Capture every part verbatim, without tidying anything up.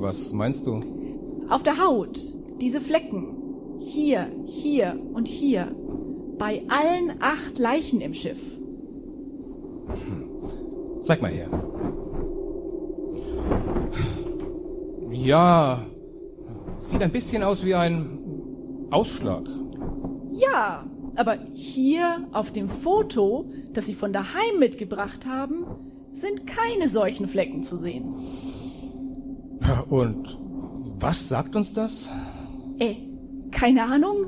Was meinst du? Auf der Haut, diese Flecken. Hier, hier und hier. Bei allen acht Leichen im Schiff. Hm. Zeig mal her. Ja, sieht ein bisschen aus wie ein Ausschlag. Ja, aber hier auf dem Foto, das Sie von daheim mitgebracht haben, sind keine solchen Flecken zu sehen. Und was sagt uns das? Äh, keine Ahnung.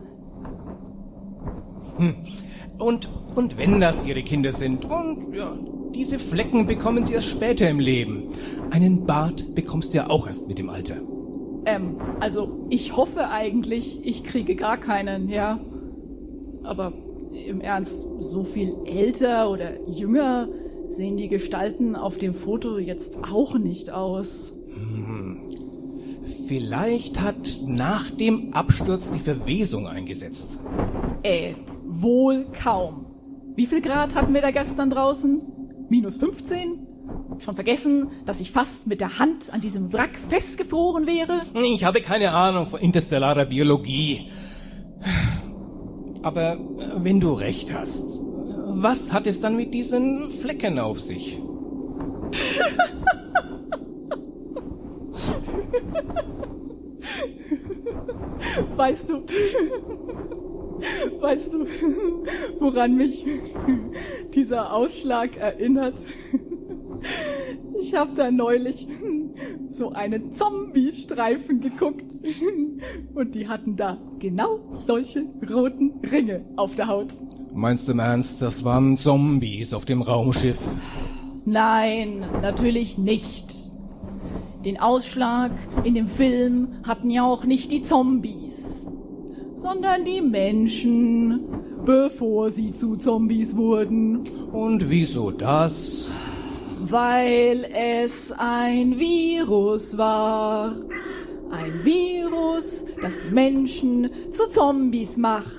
Hm. Und, und wenn das Ihre Kinder sind und ja, diese Flecken bekommen sie erst später im Leben. Einen Bart bekommst du ja auch erst mit dem Alter. Ähm, also ich hoffe eigentlich, ich kriege gar keinen, ja. Aber im Ernst, so viel älter oder jünger sehen die Gestalten auf dem Foto jetzt auch nicht aus. Hm. Vielleicht hat nach dem Absturz die Verwesung eingesetzt. Äh, wohl kaum. Wie viel Grad hatten wir da gestern draußen? Minus fünfzehn? Schon vergessen, dass ich fast mit der Hand an diesem Wrack festgefroren wäre? Ich habe keine Ahnung von interstellarer Biologie. Aber wenn du recht hast, was hat es dann mit diesen Flecken auf sich? Weißt du, weißt du, woran mich dieser Ausschlag erinnert? Ich habe da neulich so einen Zombie-Streifen geguckt und die hatten da genau solche roten Ringe auf der Haut. Meinst du im Ernst, das waren Zombies auf dem Raumschiff? Nein, natürlich nicht. Den Ausschlag in dem Film hatten ja auch nicht die Zombies, sondern die Menschen, bevor sie zu Zombies wurden. Und wieso das? Weil es ein Virus war. Ein Virus, das die Menschen zu Zombies macht.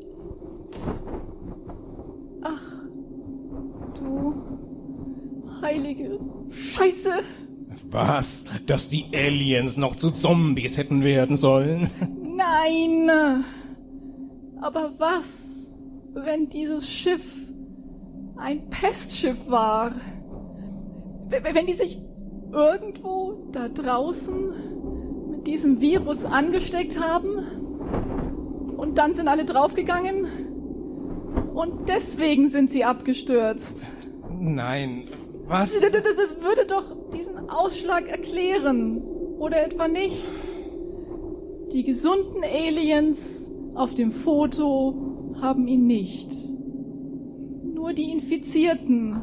Ach, du heilige Scheiße. Was? Dass die Aliens noch zu Zombies hätten werden sollen? Nein. Aber was, wenn dieses Schiff ein Pestschiff war? Wenn die sich irgendwo da draußen mit diesem Virus angesteckt haben und dann sind alle draufgegangen und deswegen sind sie abgestürzt. Nein, was? Das, das, das würde doch diesen Ausschlag erklären. Oder etwa nicht? Die gesunden Aliens auf dem Foto haben ihn nicht. Nur die Infizierten.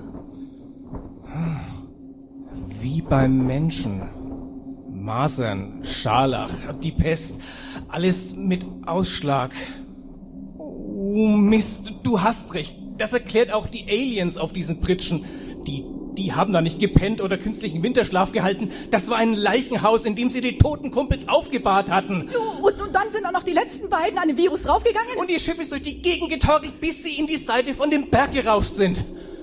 Wie beim Menschen. Masern, Scharlach, die Pest, alles mit Ausschlag. Oh Mist, du hast recht. Das erklärt auch die Aliens auf diesen Pritschen. Die, die haben da nicht gepennt oder künstlichen Winterschlaf gehalten. Das war ein Leichenhaus, in dem sie die toten Kumpels aufgebahrt hatten. Und, und dann sind auch noch die letzten beiden an dem Virus draufgegangen? Und ihr Schiff ist durch die Gegend getorkelt, bis sie in die Seite von dem Berg gerauscht sind.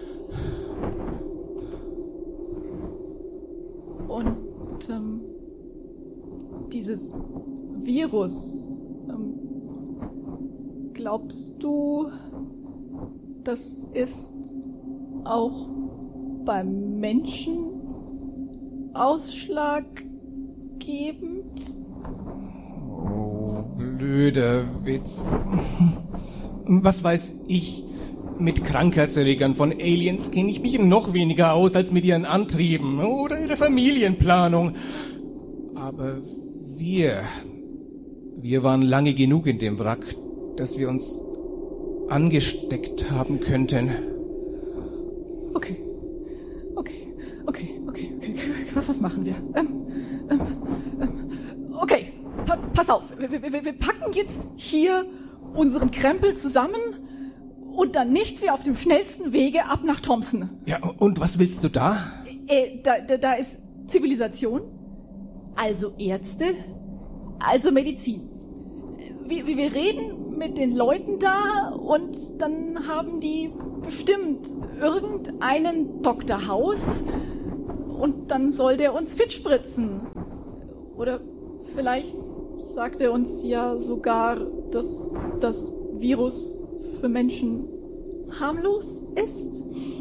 Und ähm, dieses Virus, ähm, glaubst du, das ist auch beim Menschen ausschlaggebend? Oh, blöder Witz. Was weiß ich? Mit Krankheitserregern von Aliens kenne ich mich noch weniger aus als mit ihren Antrieben oder ihrer Familienplanung. Aber wir, wir waren lange genug in dem Wrack, dass wir uns angesteckt haben könnten. Okay, okay, okay, okay, okay, okay. Was machen wir? Ähm, ähm, ähm, okay, pa- pass auf, wir, wir, wir packen jetzt hier unseren Krempel zusammen und dann nichts wie auf dem schnellsten Wege ab nach Thompson. Ja, und was willst du da? Äh, da, da, da ist Zivilisation, also Ärzte, also Medizin. Wir, wir reden mit den Leuten da und dann haben die bestimmt irgendeinen Doktor House und dann soll der uns fit spritzen. Oder vielleicht sagt er uns ja sogar, dass das Virus für Menschen harmlos ist?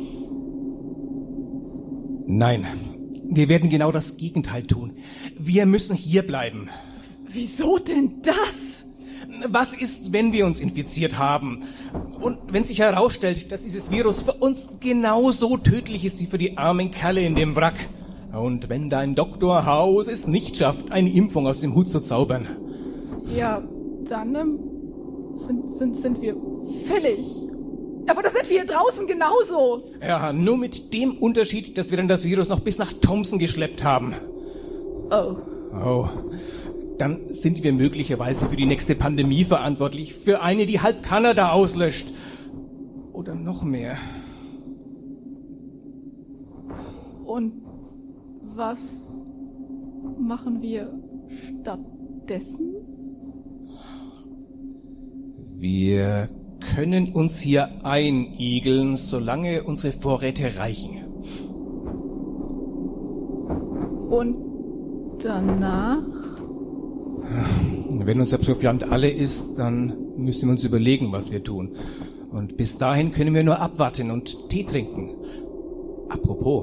Nein, wir werden genau das Gegenteil tun. Wir müssen hier bleiben. Wieso denn das? Was ist, wenn wir uns infiziert haben? Und wenn sich herausstellt, dass dieses Virus für uns genauso tödlich ist wie für die armen Kerle in dem Wrack? Und wenn dein Doktor House es nicht schafft, eine Impfung aus dem Hut zu zaubern? Ja, dann ähm, sind, sind, sind wir fällig. Aber das sind wir hier draußen genauso. Ja, nur mit dem Unterschied, dass wir dann das Virus noch bis nach Thompson geschleppt haben. Oh. Oh. Dann sind wir möglicherweise für die nächste Pandemie verantwortlich. Für eine, die halb Kanada auslöscht. Oder noch mehr. Und was machen wir stattdessen? Wir können uns hier einigeln, solange unsere Vorräte reichen. Und danach? Wenn unser Proviant alle ist, dann müssen wir uns überlegen, was wir tun. Und bis dahin können wir nur abwarten und Tee trinken. Apropos,